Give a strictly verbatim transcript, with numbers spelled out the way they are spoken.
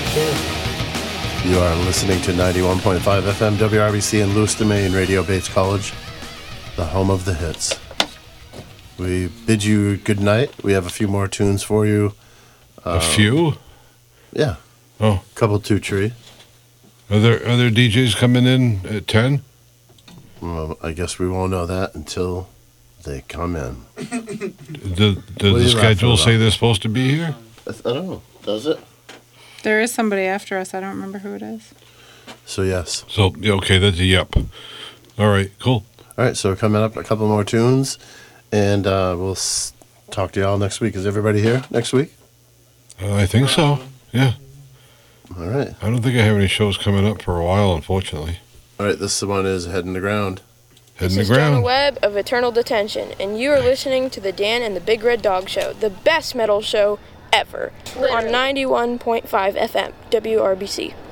You are listening to ninety-one point five F M W R B C in Lewiston, Maine, Radio Bates College, the home of the hits. We bid you good night. We have a few more tunes for you. A um, few? Yeah. Oh. Couple two tree. Are there other D Js coming in at ten? Well, I guess we won't know that until they come in. Does the schedule say they're supposed to be here? I don't know. Does it? There is somebody after us. I don't remember who it is. So, yes. So, okay, that's a yep. All right, cool. All right, so coming up, a couple more tunes, and uh, we'll s- talk to y'all next week. Is everybody here next week? Uh, I think so, yeah. All right. I don't think I have any shows coming up for a while, unfortunately. All right, this one is Head in the Ground. Head in the ground. This is Jonah Webb of Eternal Detention, and you are listening to the Dan and the Big Red Dog Show, the best metal show ever, on ninety-one point five F M, W R B C.